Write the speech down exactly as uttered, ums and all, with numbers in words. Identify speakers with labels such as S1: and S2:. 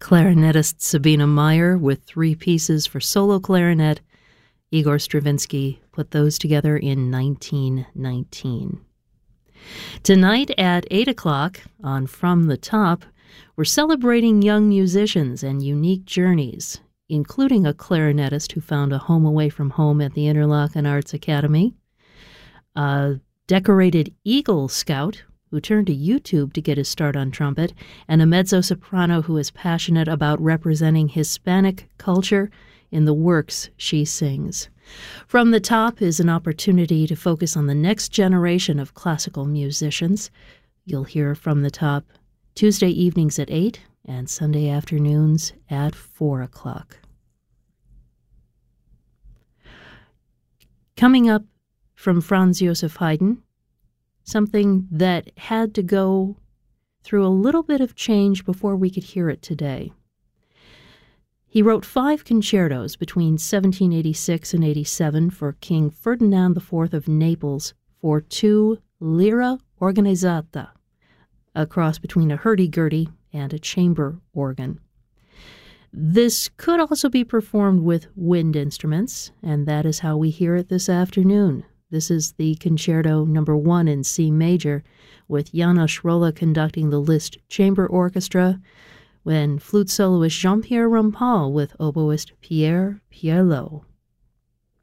S1: Clarinetist Sabina Meyer with three pieces for solo clarinet. Igor Stravinsky put those together in nineteen nineteen. Tonight at eight o'clock on From the Top, we're celebrating young musicians and unique journeys, including a clarinetist who found a home away from home at the Interlochen Arts Academy, a decorated Eagle Scout who turned to YouTube to get his start on trumpet, and a mezzo-soprano who is passionate about representing Hispanic culture in the works she sings. From the Top is an opportunity to focus on the next generation of classical musicians. You'll hear From the Top Tuesday evenings at eight and Sunday afternoons at four o'clock. Coming up from Franz Joseph Haydn, something that had to go through a little bit of change before we could hear it today. He wrote five concertos between seventeen eighty-six and eighty-seven for King Ferdinand the Fourth of Naples for two lira organizzata, a cross between a hurdy-gurdy and a chamber organ. This could also be performed with wind instruments, and that is how we hear it this afternoon. This is the Concerto Number One in C major, with János Róla conducting the Liszt Chamber Orchestra, when flute soloist Jean-Pierre Rampal with oboist Pierre Pierlot.